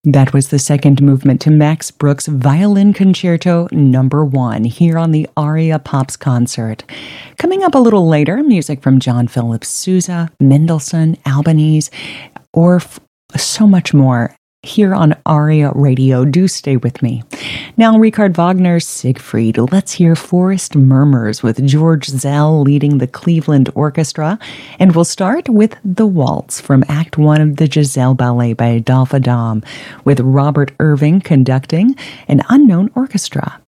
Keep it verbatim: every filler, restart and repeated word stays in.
That was the second movement to Max Bruch's Violin Concerto Number One here on the Aria Pops concert. Coming up a little later, music from John Philip Sousa, Mendelssohn, Albanese, or f- so much more here on Aria Radio. Do stay with me. Now, Richard Wagner's Siegfried. Let's hear Forest Murmurs with George Zell leading the Cleveland Orchestra. And we'll start with The Waltz from Act One of the Giselle Ballet by Adolphe Adam, with Robert Irving conducting an unknown orchestra.